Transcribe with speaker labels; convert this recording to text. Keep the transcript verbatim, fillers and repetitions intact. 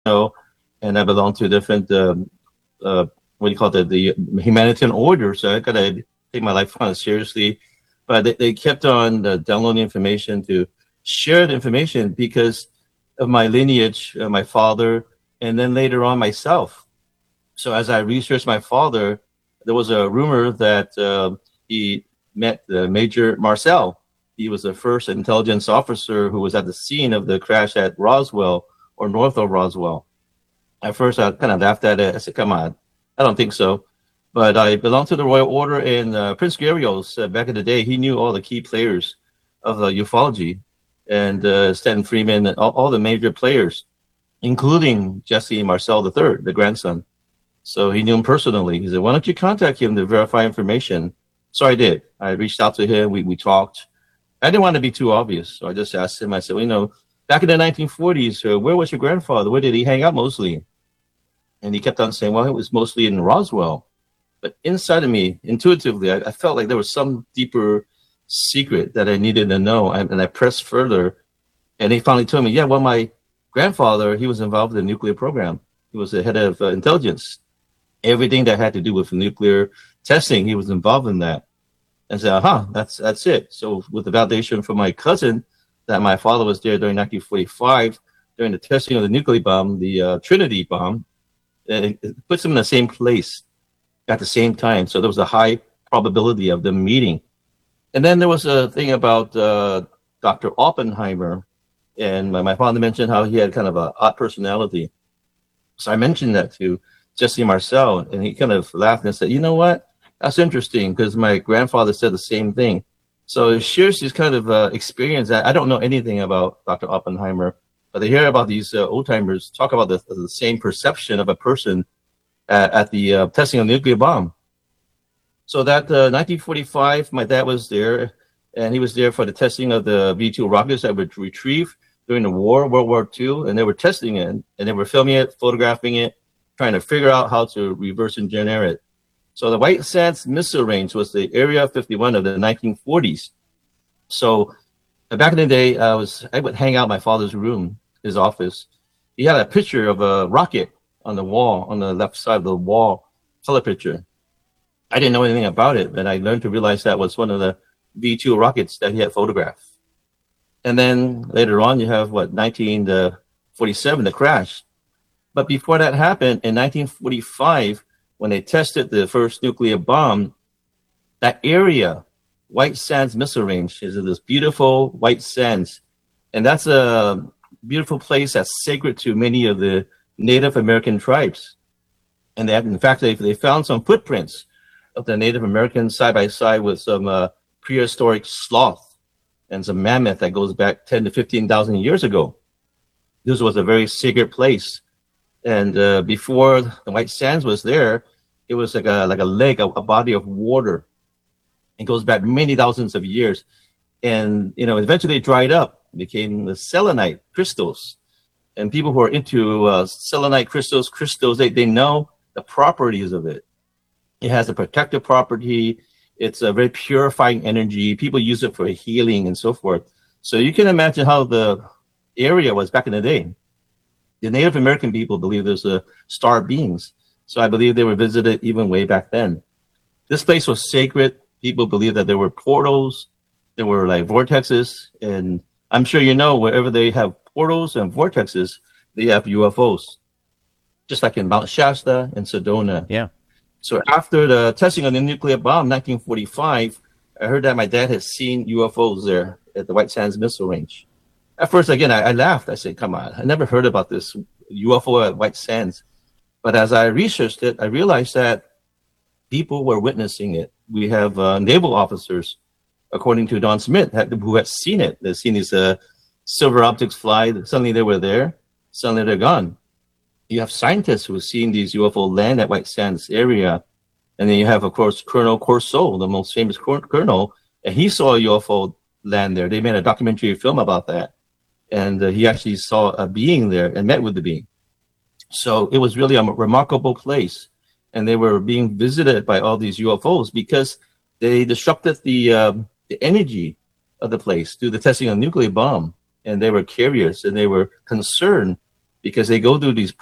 Speaker 1: know, and I belong to different, um, uh, what do you call it, the, the humanitarian order. So I got to take my life kind of seriously. But they, they kept on uh, downloading information to share the information because of my lineage, uh, my father, and then later on myself. So as I researched my father, there was a rumor that uh, he met uh, Major Marcel. He was the first intelligence officer who was at the scene of the crash at Roswell or north of Roswell. At first, I kind of laughed at it. I said, come on, I don't think so. But I belonged to the Royal Order, and uh, Prince Garios, uh, back in the day, he knew all the key players of uh, ufology, and uh, Stanton Freeman, and all, all the major players, including Jesse Marcel the third, the grandson. So he knew him personally. He said, why don't you contact him to verify information? So I did. I reached out to him. We, we talked. I didn't want to be too obvious. So I just asked him, I said, well, you know, back in the nineteen forties, uh, where was your grandfather? Where did he hang out mostly? And he kept on saying, well, it was mostly in Roswell. But inside of me, intuitively, I, I felt like there was some deeper secret that I needed to know. And, and I pressed further. And he finally told me, yeah, well, my grandfather, he was involved in the nuclear program. He was the head of uh, intelligence. Everything that had to do with nuclear testing, he was involved in that. And I said, uh-huh, that's, that's it. So with the validation from my cousin that my father was there during nineteen forty-five, during the testing of the nuclear bomb, the uh, Trinity bomb, it, it puts them in the same place at the same time. So there was a high probability of them meeting. And then there was a thing about uh, Doctor Oppenheimer. And my, my father mentioned how he had kind of an odd personality. So I mentioned that to Jesse Marcel, and he kind of laughed and said, you know what? That's interesting because my grandfather said the same thing. So it shares this kind of uh, experience that I don't know anything about Doctor Oppenheimer, but I hear about these uh, old timers talk about the, the same perception of a person at, at the uh, testing of the nuclear bomb. So that uh, nineteen forty-five, my dad was there, and he was there for the testing of the V two rockets that were retrieved during the war, World War Two, and they were testing it, and they were filming it, photographing it, trying to figure out how to reverse engineer it. So the White Sands Missile Range was the Area fifty-one of the nineteen forties. So uh, back in the day, I was I would hang out in my father's room, his office. He had a picture of a rocket on the wall, on the left side of the wall, color picture. I didn't know anything about it, but I learned to realize that was one of the V two rockets that he had photographed. And then later on, you have, what, nineteen forty-seven, the crash. But before that happened, in nineteen forty-five, when they tested the first nuclear bomb, that area, White Sands Missile Range, is this beautiful white sands. And that's a beautiful place that's sacred to many of the Native American tribes. And they have, in fact, they, they found some footprints of the Native Americans side by side with some uh, prehistoric sloth and some mammoth that goes back ten to fifteen thousand years ago. This was a very sacred place. And uh, before the White Sands was there, it was like a like a lake, a, a body of water. It goes back many thousands of years. And, you know, eventually it dried up, it became the selenite crystals. And people who are into uh, selenite crystals, crystals, they, they know the properties of it. It has a protective property. It's a very purifying energy. People use it for healing and so forth. So you can imagine how the area was back in the day. The Native American people believe there's a star beings. So I believe they were visited even way back then. This place was sacred. People believe that there were portals. There were like vortexes. And I'm sure you know, wherever they have portals and vortexes, they have U F Os. Just like in Mount Shasta and Sedona.
Speaker 2: Yeah.
Speaker 1: So after the testing of the nuclear bomb, nineteen forty-five, I heard that my dad had seen U F Os there at the White Sands Missile Range. At first, again, I, I laughed. I said, come on, I never heard about this U F O at White Sands. But as I researched it, I realized that people were witnessing it. We have uh, naval officers, according to Don Smith, had, who had seen it. They've seen these uh, silver objects fly. Suddenly they were there. Suddenly they're gone. You have scientists who have seen these U F O land at White Sands area. And then you have, of course, Colonel Corso, the most famous colonel, and he saw a U F O land there. They made a documentary film about that. And uh, he actually saw a being there and met with the being. So it was really a remarkable place. And they were being visited by all these U F Os because they disrupted the, um, the energy of the place through the testing of a nuclear bomb. And they were curious and they were concerned because they go through these